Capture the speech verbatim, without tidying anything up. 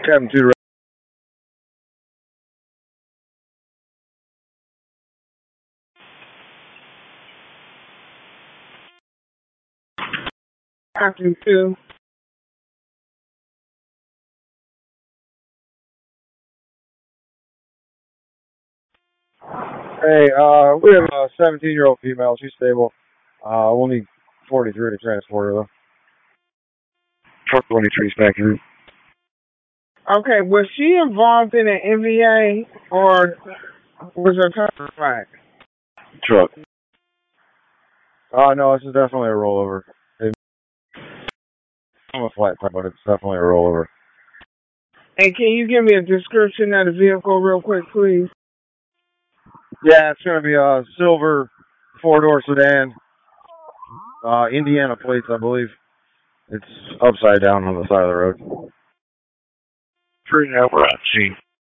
Captain two. Captain two. Hey, uh, we have a seventeen-year-old female. She's stable. Uh, we'll need forty-three to transport her, though. four twenty-three is back in. Okay, was she involved in an N V A or was her time flat? Truck. Uh, no, this is definitely a rollover. I'm a flat type, but it's definitely a rollover. And can you give me a description of the vehicle real quick, please? Yeah, it's going to be a silver four-door sedan. Uh, Indiana plates, I believe. It's upside down on the side of the road. Three now, we're on scene.